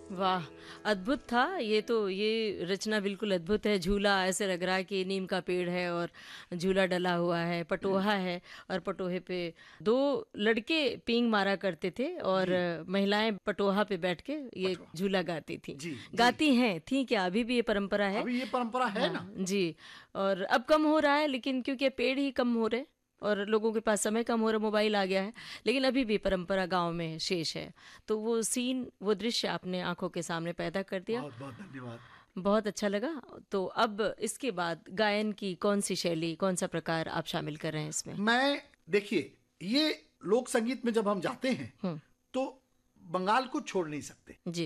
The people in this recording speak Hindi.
वाह! अद्भुत था। ये रचना बिल्कुल अद्भुत है। झूला ऐसे लग रहा है कि नीम का पेड़ है और झूला डला हुआ है, जी, पटोहा है और पटोहे पे 2 लड़के पींग मारा करते थे और जी, महिलाएँ पटोहा पे बैठ के ये पटवा। झूला गाती थीं। जी, जी। गाती हैं, थीं क्या? अभी भी ये परंपरा है। अभी ये परंपरा है हाँ, ना? जी। और अब कम हो रहा है लेकिन क्योंकि अब पेड़ ही कम हो रहे और लोगों के पास समय कम हो रहा, मोबाइल आ गया है, लेकिन अभी भी परंपरा गाँव में शेष है। तो वो सीन, वो दृश्य आपने आँखों के सामने पैदा कर दिया। बहुत-बहुत धन्यवाद। बहुत अच्छा लगा। तो अब इसके बाद गायन की कौन-सी शैली, कौन-सा प्रकार आप शामिल कर रहे हैं इसमें? मैं देखिए, ये लोक संगीत में जब हम जाते हैं, हुँ, तो बंगाल को छोड़ नहीं सकते। जी।